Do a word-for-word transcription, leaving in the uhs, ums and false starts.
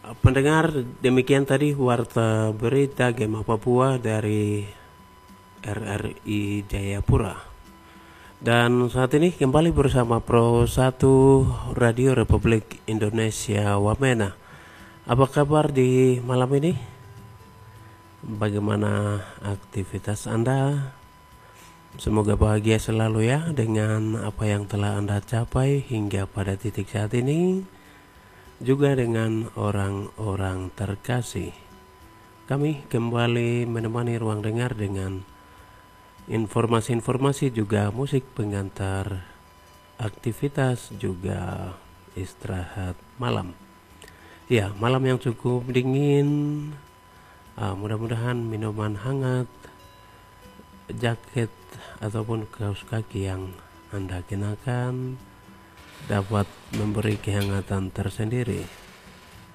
pendengar, demikian tadi warta berita Gema Papua dari R R I Jayapura. Dan saat ini kembali bersama Pro satu Radio Republik Indonesia Wamena. Apa kabar di malam ini? Bagaimana aktivitas Anda? Semoga bahagia selalu ya dengan apa yang telah Anda capai hingga pada titik saat ini. Juga dengan orang-orang terkasih. Kami kembali menemani ruang dengar dengan informasi-informasi juga musik pengantar aktivitas juga istirahat malam. Ya, malam yang cukup dingin. uh, Mudah-mudahan minuman hangat, jaket ataupun kaos kaki yang Anda kenakan dapat memberi kehangatan tersendiri.